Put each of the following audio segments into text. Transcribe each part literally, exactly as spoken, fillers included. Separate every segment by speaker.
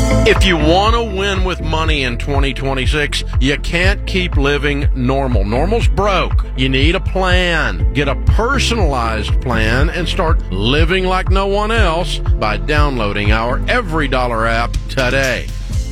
Speaker 1: If you want to win with money in twenty twenty-six, you can't keep living normal. Normal's broke. You need a plan. Get a personalized plan and start living like no one else by downloading our Every Dollar app today.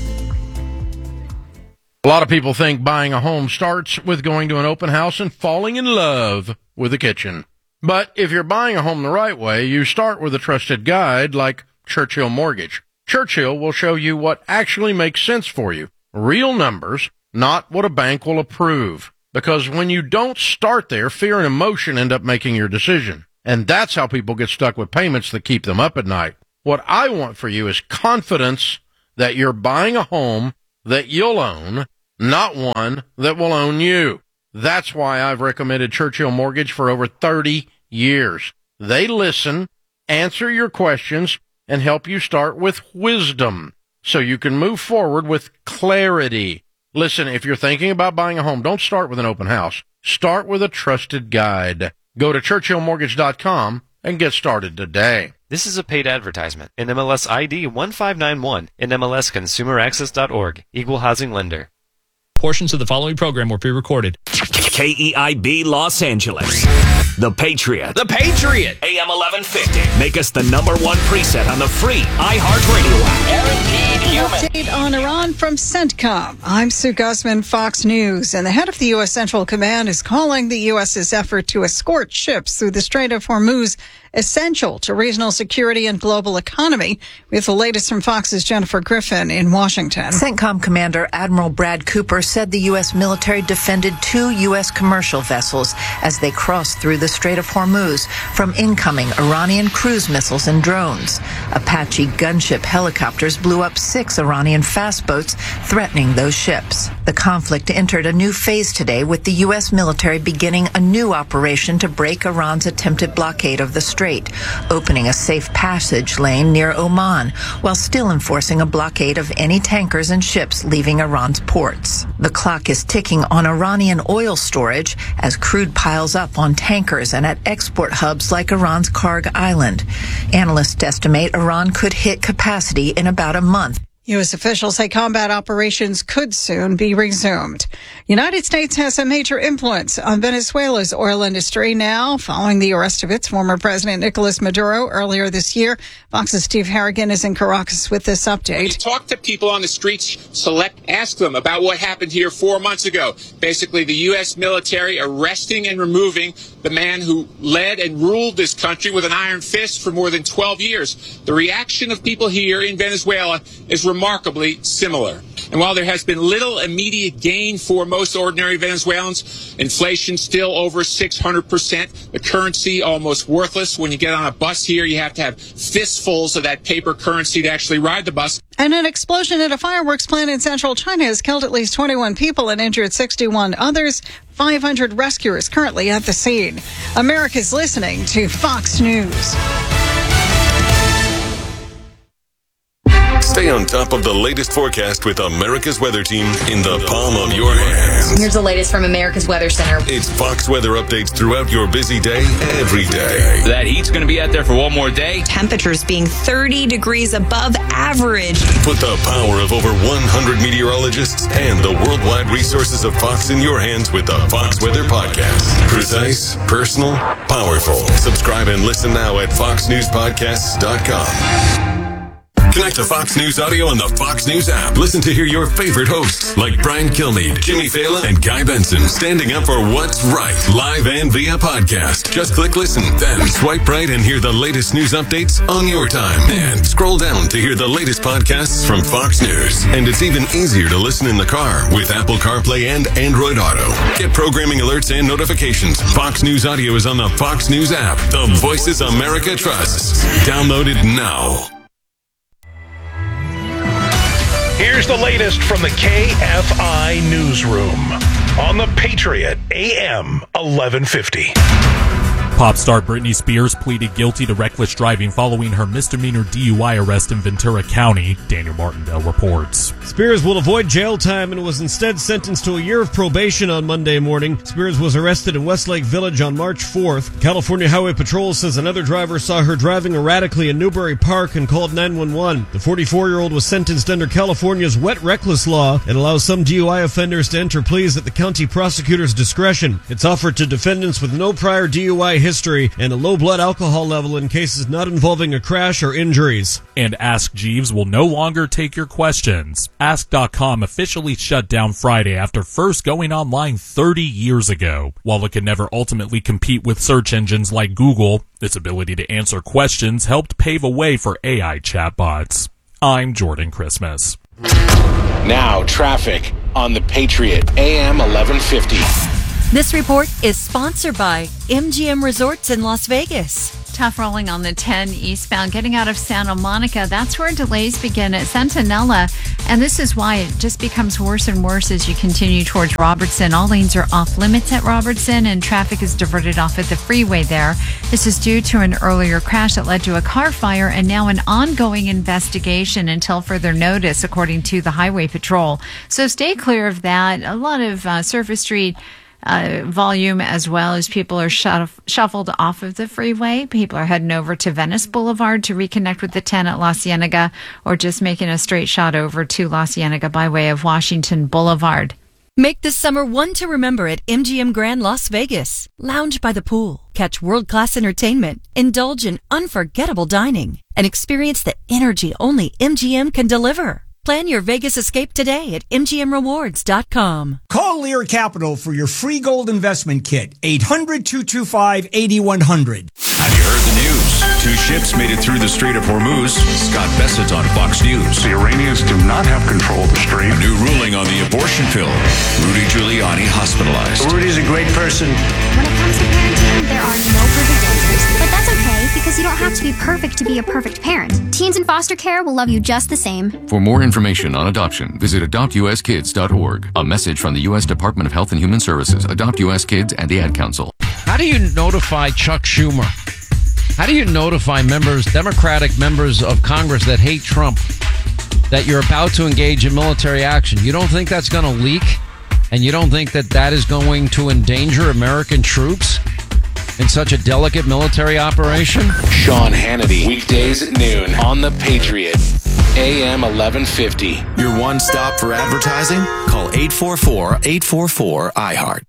Speaker 1: A lot of people think buying a home starts with going to an open house and falling in love with a kitchen. But if you're buying a home the right way, you start with a trusted guide like Churchill Mortgage. Churchill will show you what actually makes sense for you. Real numbers, not what a bank will approve. Because when you don't start there, fear and emotion end up making your decision. And that's how people get stuck with payments that keep them up at night. What I want for you is confidence that you're buying a home that you'll own, not one that will own you. That's why I've recommended Churchill Mortgage for over thirty years. They listen, answer your questions, and help you start with wisdom so you can move forward with clarity. Listen, if you're thinking about buying a home, don't start with an open house. Start with a trusted guide. Go to Churchill Mortgage dot com and get started today.
Speaker 2: This is a paid advertisement. In M L S I D one five nine one, in M L S Consumer Access dot org, Equal Housing Lender.
Speaker 3: Portions of the following program were pre-recorded.
Speaker 4: K E I B Los Angeles. The Patriot.
Speaker 5: The Patriot.
Speaker 4: A M eleven fifty. Make us the number one preset on the free iHeartRadio app.
Speaker 5: Guaranteed human.
Speaker 6: Update on Iran from CENTCOM. I'm Sue Guzman, Fox News. And the head of the U S. Central Command is calling the U S.'s effort to escort ships through the Strait of Hormuz essential to regional security and global economy. We have the latest from Fox's Jennifer Griffin in Washington.
Speaker 7: CENTCOM Commander Admiral Brad Cooper said the U S military defended two U S commercial vessels as they crossed through the Strait of Hormuz from incoming Iranian cruise missiles and drones. Apache gunship helicopters blew up six Iranian fast boats, threatening those ships. The conflict entered a new phase today, with the U S military beginning a new operation to break Iran's attempted blockade of the strait, opening a safe passage lane near Oman, while still enforcing a blockade of any tankers and ships leaving Iran's ports. The clock is ticking on Iranian oil storage as crude piles up on tankers and at export hubs like Iran's Karg Island. Analysts estimate Iran could hit capacity in about a month.
Speaker 6: U S officials say combat operations could soon be resumed. United States has a major influence on Venezuela's oil industry now, following the arrest of its former president, Nicolas Maduro, earlier this year. Fox's Steve Harrigan is in Caracas with this update.
Speaker 8: When you talk to people on the streets, select, ask them about what happened here four months ago. Basically, the U S military arresting and removing the man who led and ruled this country with an iron fist for more than twelve years. The reaction of people here in Venezuela is remarkably similar. And while there has been little immediate gain for most ordinary Venezuelans, inflation still over six hundred percent, the currency almost worthless. When you get on a bus here, you have to have fistfuls of that paper currency to actually ride the bus.
Speaker 6: And an explosion at a fireworks plant in central China has killed at least twenty-one people and injured sixty-one others. five hundred rescuers currently at the scene. America's listening to Fox News.
Speaker 9: Stay on top of the latest forecast with America's Weather Team in the palm of your hands.
Speaker 10: Here's the latest from America's Weather Center.
Speaker 9: It's Fox weather updates throughout your busy day, every day.
Speaker 5: That heat's going to be out there for one more day.
Speaker 10: Temperatures being thirty degrees above average.
Speaker 9: Put the power of over one hundred meteorologists and the worldwide resources of Fox in your hands with the Fox Weather Podcast. Precise, personal, powerful. Subscribe and listen now at fox news podcasts dot com. Connect to Fox News Audio on the Fox News app. Listen to hear your favorite hosts like Brian Kilmeade, Jimmy Fallon, and Guy Benson standing up for what's right, live and via podcast. Just click listen, then swipe right and hear the latest news updates on your time. And scroll down to hear the latest podcasts from Fox News. And it's even easier to listen in the car with Apple CarPlay and Android Auto. Get programming alerts and notifications. Fox News Audio is on the Fox News app. The voices America trusts. Download it now.
Speaker 11: Here's the latest from the K F I Newsroom on the Patriot, A M eleven fifty.
Speaker 12: Pop star Britney Spears pleaded guilty to reckless driving following her misdemeanor D U I arrest in Ventura County. Daniel Martindale reports.
Speaker 13: Spears will avoid jail time and was instead sentenced to a year of probation on Monday morning. Spears was arrested in Westlake Village on March fourth. California Highway Patrol says another driver saw her driving erratically in Newbury Park and called nine one one. The forty-four-year-old was sentenced under California's wet reckless law. It allows some D U I offenders to enter pleas at the county prosecutor's discretion. It's offered to defendants with no prior D U I history and a low blood alcohol level in cases not involving a crash or injuries.
Speaker 12: And Ask Jeeves will no longer take your questions. Ask dot com officially shut down Friday after first going online thirty years ago. While it could never ultimately compete with search engines like Google, its ability to answer questions helped pave a way for A I chatbots. I'm Jordan Christmas.
Speaker 14: Now, traffic on the Patriot, A M eleven fifty.
Speaker 15: This report is sponsored by M G M Resorts in Las Vegas.
Speaker 16: Tough rolling on the ten eastbound, getting out of Santa Monica. That's where delays begin at Centinela. And this is why it just becomes worse and worse as you continue towards Robertson. All lanes are off limits at Robertson and traffic is diverted off at the freeway there. This is due to an earlier crash that led to a car fire and now an ongoing investigation until further notice, according to the Highway Patrol. So stay clear of that. A lot of uh, Surface Street Uh, volume as well as people are shuff- shuffled off of the freeway. People are heading over to Venice Boulevard to reconnect with the ten at La Cienega or just making a straight shot over to La Cienega by way of Washington Boulevard.
Speaker 15: Make this summer one to remember at M G M Grand Las Vegas. Lounge by the pool, catch world-class entertainment, indulge in unforgettable dining, and experience the energy only M G M can deliver. Plan your Vegas escape today at M G M rewards dot com.
Speaker 17: Call Lear Capital for your free gold investment kit. eight hundred, two two five, eight one zero zero.
Speaker 5: Have you heard the news? Two ships made it through the Strait of Hormuz. Scott Bessett on Fox News.
Speaker 18: The Iranians do not have control of the strait.
Speaker 5: A new ruling on the abortion pill. Rudy Giuliani hospitalized.
Speaker 18: Rudy's a great person.
Speaker 19: When it comes to parenting, there are no perfect answers. But that's okay, because you don't have to be perfect to be a perfect parent. Teens in foster care will love you just the same.
Speaker 20: For more information on adoption, visit adopt u s kids dot org. A message from the U S Department of Health and Human Services, Adopt U S Kids, and the Ad Council.
Speaker 1: How do you notify Chuck Schumer? How do you notify members, Democratic members of Congress that hate Trump, that you're about to engage in military action? You don't think that's going to leak? And you don't think that that is going to endanger American troops in such a delicate military operation?
Speaker 14: Sean Hannity, weekdays at noon on the Patriot, A M eleven fifty.
Speaker 4: Your one stop for advertising? Call eight four four, eight four four, I heart.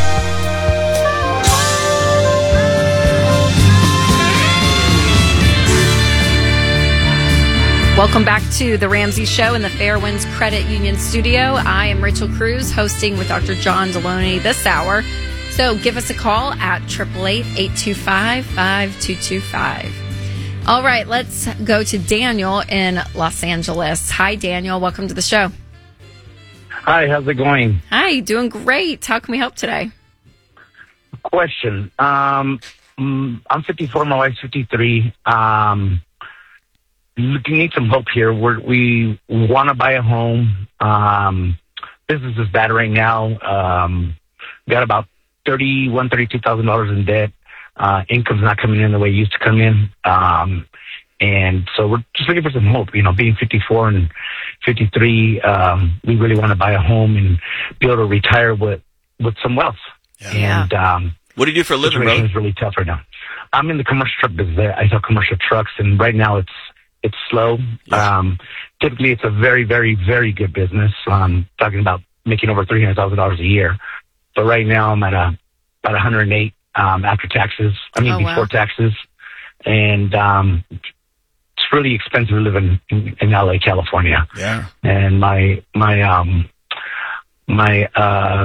Speaker 21: Welcome back to the Ramsey Show in the Fairwinds Credit Union studio. I am Rachel Cruz, hosting with Doctor John Deloney this hour. So give us a call at eight eight eight, eight two five, five two two five. All right, let's go to Daniel in Los Angeles. Hi, Daniel. Welcome to the show.
Speaker 22: Hi, how's it going?
Speaker 21: Hi, doing great. How can we help today?
Speaker 22: Question. Um, I'm fifty-four, my wife's fifty-three. Um, looking need some help here. We're, we want to buy a home. Um, business is bad right now. Um, got about thirty-one, thirty-two thousand dollars in debt. Uh, income's not coming in the way it used to come in. Um, and so we're just looking for some hope. You know, being fifty-four and fifty-three, um, we really want to buy a home and be able to retire with, with some wealth.
Speaker 21: Yeah.
Speaker 22: And, um,
Speaker 23: what do you do for a living, brother?
Speaker 22: It's really tough right now. I'm in the commercial truck business. I sell commercial trucks, and right now it's, it's slow. Yeah. Um, typically it's a very, very, very good business. I'm talking about making over three hundred thousand dollars a year. But right now I'm at a, about one hundred eight, um, after taxes. I mean,
Speaker 21: oh,
Speaker 22: before
Speaker 21: wow.
Speaker 22: taxes. And, um, it's really expensive to live in, in, in L A, California.
Speaker 23: Yeah.
Speaker 22: And my, my, um, my, uh,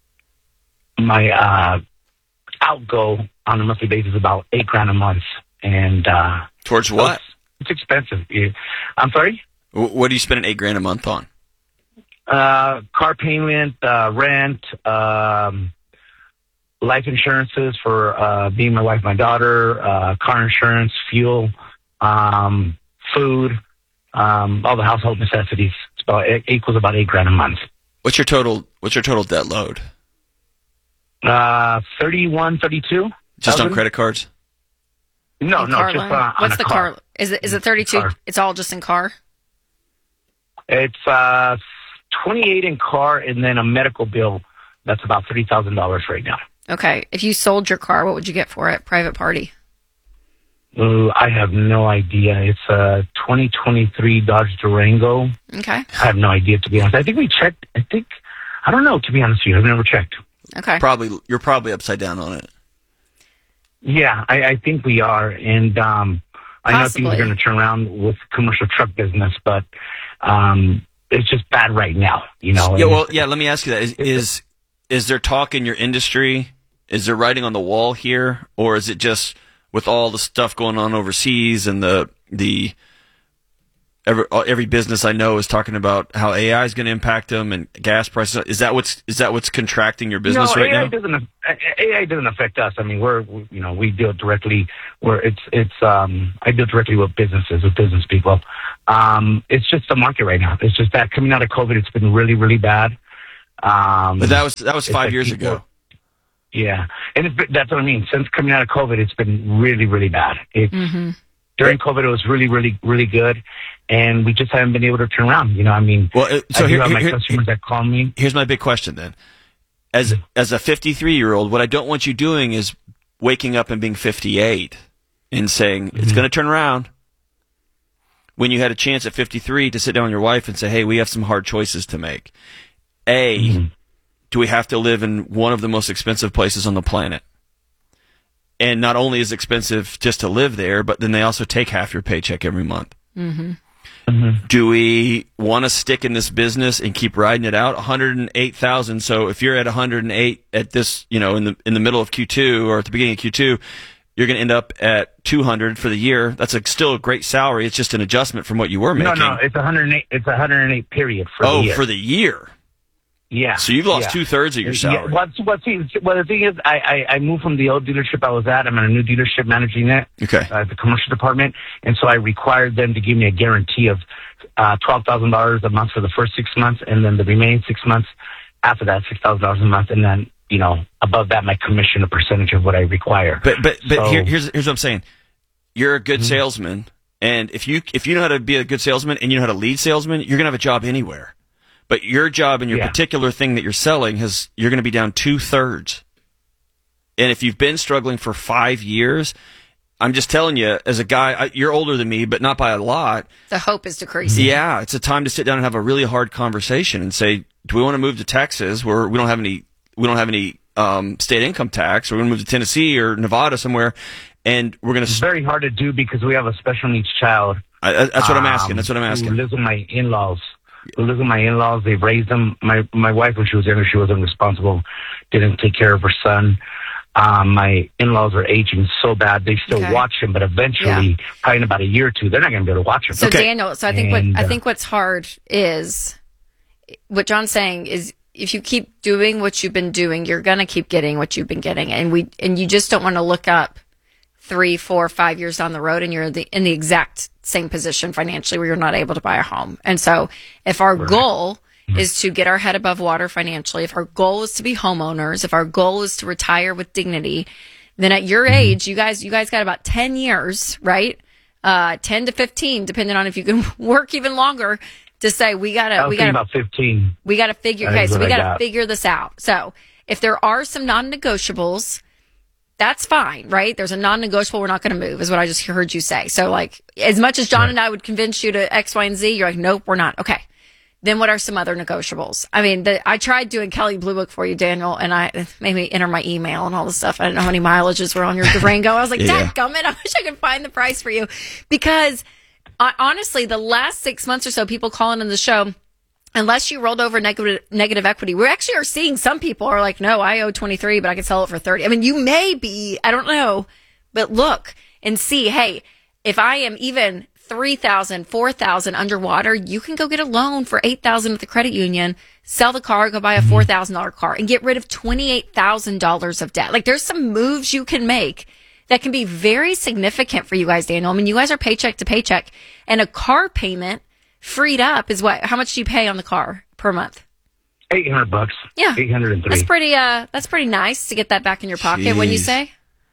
Speaker 22: my, uh, outgo on a monthly basis is about eight grand a month. And, uh,
Speaker 23: towards what?
Speaker 22: It's, it's expensive. I'm sorry?
Speaker 23: What do you spend eight grand a month on?
Speaker 22: Uh, car payment, uh, rent, um, life insurances for, uh, being my wife, my daughter, uh, car insurance, fuel, um, food, um, all the household necessities. It's about, it equals about eight grand a month.
Speaker 23: What's your total, what's your total debt load?
Speaker 22: Uh, thirty-one, thirty-two.
Speaker 23: Just on credit cards?
Speaker 22: No,
Speaker 21: In
Speaker 22: no,
Speaker 21: car
Speaker 22: just
Speaker 21: loan?
Speaker 22: uh, on
Speaker 21: What's
Speaker 22: a
Speaker 21: the
Speaker 22: car.
Speaker 21: car? Is it is it thirty-two?
Speaker 22: Car.
Speaker 21: It's all just in car.
Speaker 22: It's uh, twenty-eight in car, and then a medical bill that's about three thousand dollars right now.
Speaker 21: Okay. If you sold your car, what would you get for it? Private party.
Speaker 22: Ooh, I have no idea. It's a twenty twenty-three Dodge Durango.
Speaker 21: Okay.
Speaker 22: I have no idea, to be honest. I think we checked. I think, I don't know, to be honest with you. I've never checked.
Speaker 21: Okay.
Speaker 23: Probably, you're probably upside down on it.
Speaker 22: Yeah, I, I think we are. And um, I know
Speaker 21: Possibly.
Speaker 22: things are going to turn around with commercial truck business, but um, it's just bad right now, you know.
Speaker 23: Yeah,
Speaker 22: And-
Speaker 23: well, yeah, let me ask you that. Is, is, is there talk in your industry? Is there writing on the wall here? Or is it just with all the stuff going on overseas and the, the, every, every business I know is talking about how A I is going to impact them and gas prices. Is that what's, is that what's contracting your business
Speaker 22: no,
Speaker 23: right
Speaker 22: A I
Speaker 23: now?
Speaker 22: Doesn't, A I doesn't affect us. I mean, we're, we- you know, we deal directly where it's, it's, um, I deal directly with businesses, with business people. Um, it's just the market right now. It's just that coming out of COVID, it's been really, really bad. Um,
Speaker 23: But that was, that was
Speaker 22: it's
Speaker 23: five
Speaker 22: like
Speaker 23: years
Speaker 22: people-
Speaker 23: ago.
Speaker 22: Yeah. And it's, been- that's what I mean. Since coming out of COVID, it's been really, really bad. It's,
Speaker 21: Mm-hmm.
Speaker 22: during COVID, it was really, really, really good. And we just haven't been able to turn around. You know, I mean,
Speaker 23: Well, uh, so
Speaker 22: I do
Speaker 23: here,
Speaker 22: have my
Speaker 23: here-
Speaker 22: customers that call me.
Speaker 23: Here's my big question then. As as a fifty-three year old, what I don't want you doing is waking up and being fifty-eight and saying
Speaker 22: Mm-hmm.
Speaker 23: it's going to turn around. When you had a chance at fifty-three to sit down with your wife and say, "Hey, we have some hard choices to make." A,
Speaker 22: Mm-hmm.
Speaker 23: do we have to live in one of the most expensive places on the planet? And not only is it expensive just to live there, but then they also take half your paycheck every month.
Speaker 21: Mm-hmm.
Speaker 23: Do we want to stick in this business and keep riding it out? one hundred eight thousand. So if you're at one hundred eight at this, you know, in the in the middle of Q two or at the beginning of Q two, you're going to end up at two hundred for the year. That's a, still a great salary. It's just an adjustment from what you were making.
Speaker 22: No, no, it's one hundred eight. It's one hundred eight period for
Speaker 23: oh,
Speaker 22: the year.
Speaker 23: for the year.
Speaker 22: Yeah.
Speaker 23: So you've lost
Speaker 22: yeah.
Speaker 23: two thirds of your salary.
Speaker 22: Yeah. What's, what's the, well, the thing is, I, I, I moved from the old dealership I was at. I'm in a new dealership managing it.
Speaker 23: Okay.
Speaker 22: Uh, the commercial department. And so I required them to give me a guarantee of uh, twelve thousand dollars a month for the first six months. And then the remaining six months after that, six thousand dollars a month. And then, you know, above that, my commission, a percentage of what I require.
Speaker 23: But but but
Speaker 22: So-
Speaker 23: here, here's here's what I'm saying. You're a good
Speaker 22: Mm-hmm.
Speaker 23: salesman, and if you if you know how to be a good salesman and you know how to lead salesman, you're gonna have a job anywhere. But your job and your
Speaker 22: Yeah.
Speaker 23: particular thing that you're selling has you're gonna be down two thirds. And if you've been struggling for five years, I'm just telling you, as a guy, I, you're older than me, but not by a lot.
Speaker 21: The hope is decreasing.
Speaker 23: Yeah, it's a time to sit down and have a really hard conversation and say, do we want to move to Texas where we don't have any we don't have any um, state income tax, or we're going to move to Tennessee or Nevada somewhere, and we're going to.
Speaker 22: It's very hard to do because we have a special needs child.
Speaker 23: I, I, that's what I'm asking.
Speaker 22: um,
Speaker 23: That's what I'm asking.
Speaker 22: Who lives with my in-laws. Who lives with my in-laws. They've raised them. My my wife, when she was younger, she was irresponsible. Didn't take care of her son. Um, my in-laws are aging so bad. They still
Speaker 21: Okay.
Speaker 22: watch him, but eventually, probably in about a year or two, they're not going to be able to watch him.
Speaker 21: So Daniel, so I think
Speaker 22: And,
Speaker 21: what I
Speaker 22: uh,
Speaker 21: think what's hard is what John's saying is if you keep doing what you've been doing, you're gonna keep getting what you've been getting, and we and you just don't want to look up three, four, five years down the road, and you're the, in the exact same position financially where you're not able to buy a home. And so, if our goal is to get our head above water financially, if our goal is to be homeowners, if our goal is to retire with dignity, then at your age, you guys, you guys got about ten years, right? Uh, ten to fifteen, depending on if you can work even longer, to say we
Speaker 22: I
Speaker 21: gotta,
Speaker 22: was
Speaker 21: we
Speaker 22: thinking
Speaker 21: gotta,
Speaker 22: about fifteen.
Speaker 21: we gotta figure.
Speaker 22: That
Speaker 21: Okay,
Speaker 22: is
Speaker 21: so
Speaker 22: what
Speaker 21: we
Speaker 22: I
Speaker 21: gotta
Speaker 22: got.
Speaker 21: figure this out. So if there are some non-negotiables, that's fine, right? There's a non-negotiable we're not going to move, is what I just heard you say. So, like, as much as John and I would convince you to X, Y, and Z, you're like, nope, we're not. Okay. Then what are some other negotiables? I mean, the, I tried doing Kelly Blue Book for you, Daniel, and I it made me enter my email and all this stuff. I didn't know how many mileages were on your Durango. I was like,
Speaker 23: Yeah.
Speaker 21: dadgummit, I wish I could find the price for you. Because I, honestly, the last six months or so, people calling in the show, unless you rolled over negative negative equity, we actually are seeing some people are like, no, I owe twenty-three, but I can sell it for thirty. I mean, you may be, I don't know, but look and see, hey, if I am even three thousand, four thousand underwater, you can go get a loan for eight thousand at the credit union, sell the car, go buy a four thousand dollars car and get rid of twenty-eight thousand dollars of debt. Like, there's some moves you can make that can be very significant for you guys, Daniel. I mean, you guys are paycheck to paycheck, and a car payment freed up is what? How much do you pay on the car per month?
Speaker 22: Eight hundred bucks.
Speaker 21: Yeah,
Speaker 22: eight hundred and three.
Speaker 21: That's pretty. Uh, that's pretty nice to get that back in your pocket. When you
Speaker 23: Jeez.
Speaker 21: say,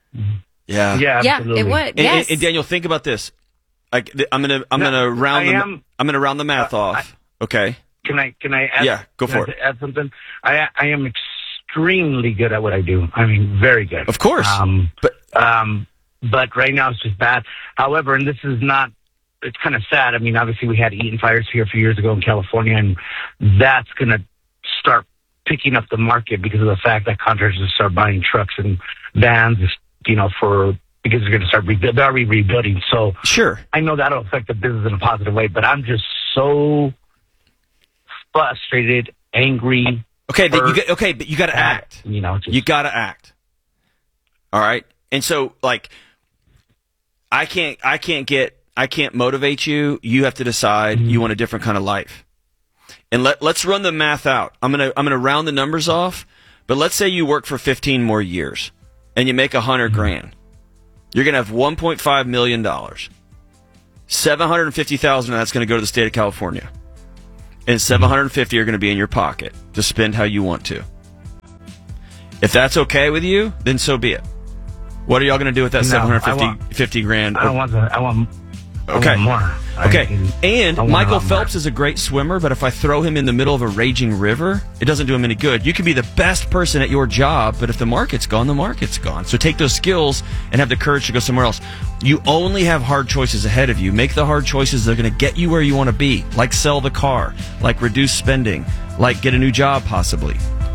Speaker 23: Yeah.
Speaker 22: Yeah,
Speaker 21: Yeah,
Speaker 22: absolutely.
Speaker 21: it would.
Speaker 23: And,
Speaker 21: yes.
Speaker 23: and, and Daniel, think about this. Like, th- I'm gonna, I'm
Speaker 22: No,
Speaker 23: gonna round
Speaker 22: I
Speaker 23: the,
Speaker 22: am-
Speaker 23: I'm gonna round the math
Speaker 22: uh,
Speaker 23: off. okay.
Speaker 22: Can I? Can I? Add,
Speaker 23: Yeah, go
Speaker 22: can
Speaker 23: for
Speaker 22: I
Speaker 23: it.
Speaker 22: Add something. I I am extremely good at what I do. I mean, very good.
Speaker 23: Of course.
Speaker 22: Um,
Speaker 23: but
Speaker 22: um, but right now it's just bad. However, and this is not. It's kind of sad. I mean, obviously we had Eaton Fires here a few years ago in California, and that's going to start picking up the market because of the fact that contractors start buying trucks and vans, you know, for because they're going to start rebuild. They're already rebuilding. So
Speaker 23: sure,
Speaker 22: I know that'll affect the business in a positive way. But I'm just so frustrated, angry.
Speaker 23: Okay, but you
Speaker 22: hurt,
Speaker 23: get, okay, but you got to act.
Speaker 22: You know, just,
Speaker 23: you got to act. All right, and so like, I can't, I can't get, I can't motivate you. You have to decide
Speaker 22: Mm-hmm.
Speaker 23: you want a different kind of life. And let let's run the math out. I'm gonna I'm gonna round the numbers off. But let's say you work for fifteen more years, and you make a hundred grand. You're gonna have one point five million dollars. Seven hundred and fifty thousand of that's gonna go to the state of California, and seven hundred and fifty are gonna be in your pocket to spend how you want to. If that's okay with you, then so be it. What are y'all gonna do with that
Speaker 22: No,
Speaker 23: seven hundred
Speaker 22: I
Speaker 23: fifty
Speaker 22: want-
Speaker 23: fifty grand?
Speaker 22: I don't want the. I want.
Speaker 23: Okay.
Speaker 22: I want more.
Speaker 23: Okay.
Speaker 22: I,
Speaker 23: and
Speaker 22: I want a
Speaker 23: Michael
Speaker 22: lot more.
Speaker 23: Phelps is a great swimmer, but if I throw him in the middle of a raging river, it doesn't do him any good. You can be the best person at your job, but if the market's gone, the market's gone. So take those skills and have the courage to go somewhere else. You only have hard choices ahead of you. Make the hard choices that are going to get you where you want to be, like sell the car, like reduce spending, like get a new job possibly.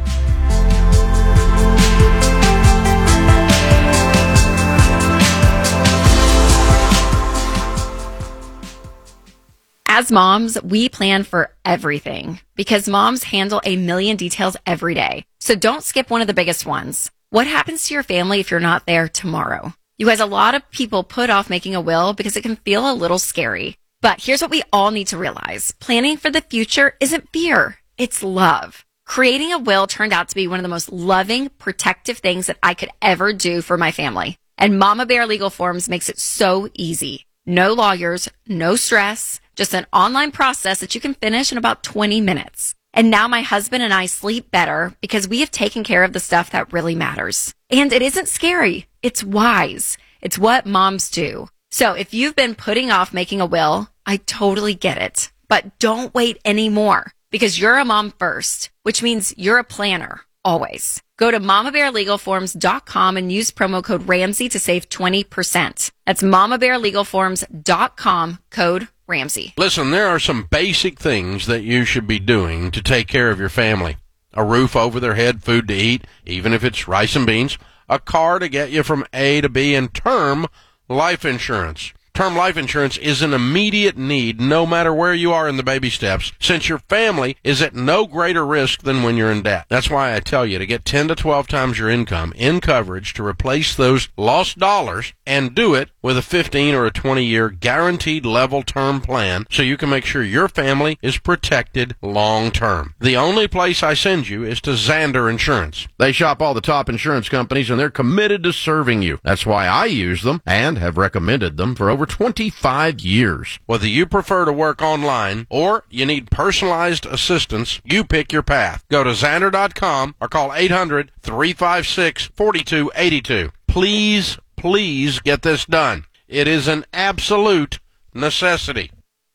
Speaker 21: As moms, we plan for everything because moms handle a million details every day. So don't skip one of the biggest ones. What happens to your family if you're not there tomorrow? You guys, a lot of people put off making a will because it can feel a little scary. But here's what we all need to realize. Planning for the future isn't fear. It's love. Creating a will turned out to be one of the most loving, protective things that I could ever do for my family. And Mama Bear Legal Forms makes it so easy. No lawyers, no stress, just an online process that you can finish in about twenty minutes. And now my husband and I sleep better because we have taken care of the stuff that really matters. And it isn't scary. It's wise. It's what moms do. So if you've been putting off making a will, I totally get it. But don't wait anymore because you're a mom first, which means you're a planner. Always. Go to mama bear legal forms dot com and use promo code Ramsey to save twenty percent. That's mama bear legal forms dot com, code Ramsey.
Speaker 1: Listen, there are some basic things that you should be doing to take care of your family. A roof over their head, food to eat, even if it's rice and beans, a car to get you from A to B, and term life insurance. Term life insurance is an immediate need no matter where you are in the baby steps, since your family is at no greater risk than when you're in debt. That's why I tell you to get ten to twelve times your income in coverage to replace those lost dollars, and do it with a fifteen or a twenty year guaranteed level term plan so you can make sure your family is protected long term. The only place I send you is to Zander Insurance. They shop all the top insurance companies and they're committed to serving you. That's why I use them and have recommended them for over twenty-five years. Whether you prefer to work online or you need personalized assistance, you pick your path. Go to Zander dot com or call eight hundred, three five six, four two eight two. Please, please get this done. It is an absolute necessity.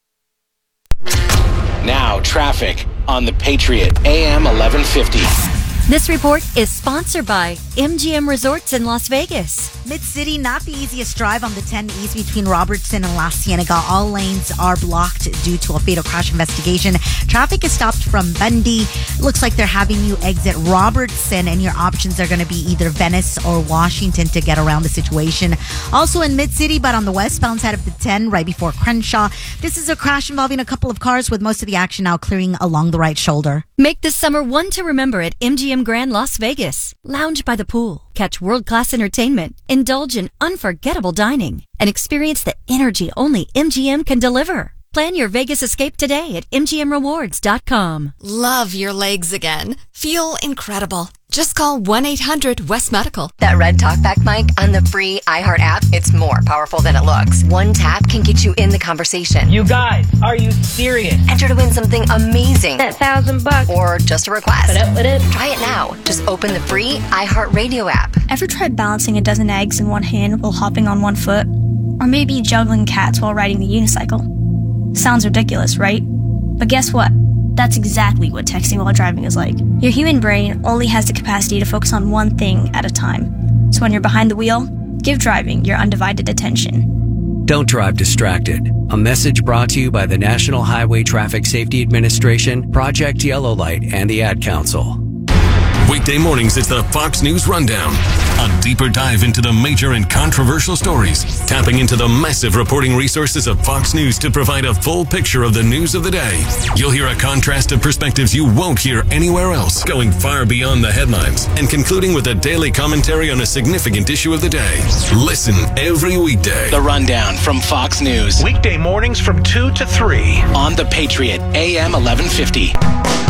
Speaker 14: Now, traffic on the Patriot, A M eleven fifty.
Speaker 15: This report is sponsored by M G M Resorts in Las Vegas.
Speaker 2: Mid-City, not the easiest drive on the ten East between Robertson and La Cienega. All lanes are blocked due to a fatal crash investigation. Traffic is stopped from Bundy. Looks like they're having you exit Robertson, and your options are going to be either Venice or Washington to get around the situation. Also in Mid-City, but on the westbound side of the ten, right before Crenshaw. This is a crash involving a couple of cars, with most of the action now clearing along the right shoulder.
Speaker 15: Make this summer one to remember at M G M Grand Las Vegas. Lounge by the pool, catch world-class entertainment, indulge in unforgettable dining, and experience the energy only M G M can deliver. Plan your Vegas escape today at M G M rewards dot com.
Speaker 3: Love your legs again. Feel incredible. Just call one eight hundred West Medical.
Speaker 7: That Red Talkback mic on the free iHeart app, it's more powerful than it looks. One tap can get you in the conversation.
Speaker 24: You guys, are you serious?
Speaker 7: period. Enter to win something amazing. That thousand bucks. Or just a request. What up, what up? Try it now. Just open the free iHeartRadio app.
Speaker 6: Ever tried balancing a dozen eggs in one hand while hopping on one foot? Or maybe juggling cats while riding the unicycle? Sounds ridiculous, right? But guess what? That's exactly what texting while driving is like. Your human brain only has the capacity to focus on one thing at a time. So when you're behind the wheel, give driving your undivided attention.
Speaker 8: Don't drive distracted. A message brought to you by the National Highway Traffic Safety Administration, Project Yellow Light, and the Ad Council.
Speaker 9: Weekday mornings, it's the Fox News Rundown. A deeper dive into the major and controversial stories, tapping into the massive reporting resources of Fox News to provide a full picture of the news of the day. You'll hear a contrast of perspectives you won't hear anywhere else, going far beyond the headlines and concluding with a daily commentary on a significant issue of the day. Listen every weekday.
Speaker 14: The Rundown from Fox News.
Speaker 11: Weekday mornings from two to three
Speaker 14: on The Patriot, A M eleven fifty.